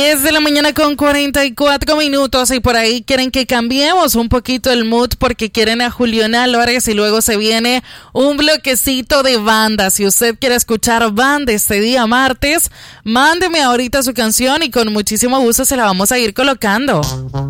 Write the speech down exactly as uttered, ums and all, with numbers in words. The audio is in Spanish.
Es de la mañana con cuarenta y cuatro minutos y por ahí quieren que cambiemos un poquito el mood porque quieren a Julián Álvarez y luego se viene un bloquecito de banda. Si usted quiere escuchar banda este día martes, mándeme ahorita su canción y con muchísimo gusto se la vamos a ir colocando.